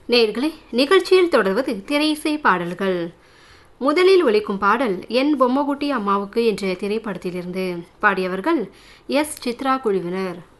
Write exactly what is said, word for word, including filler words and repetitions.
நேயர்களே, நிகழ்ச்சியில் தொடர்வது திரையிசை பாடல்கள். முதலில் ஒலிக்கும் பாடல் என் பொம்மகுட்டி அம்மாவுக்கு என்ற திரைப்படத்திலிருந்து. பாடியவர்கள் எஸ் சித்ரா குழுவினர்.